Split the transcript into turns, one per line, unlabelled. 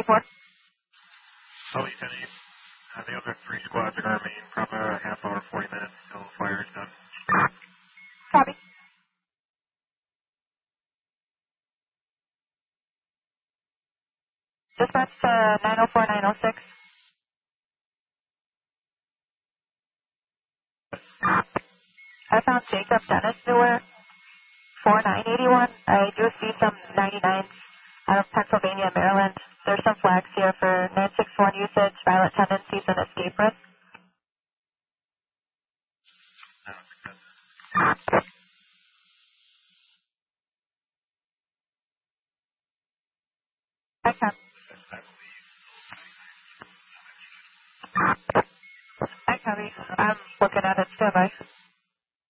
1084.
Sully 10-8. The other 3 squads are going to remain probably a half hour, 40 minutes until the fire is done.
Copy. Dispatch to 904, 906. I found Jacob Dennis Newer, 4981. I do see some 99s out of Pennsylvania, Maryland. There's some flags here for 961 usage, violent tendencies, and escape risk. I can. I copy. I'm looking at it. Stand by.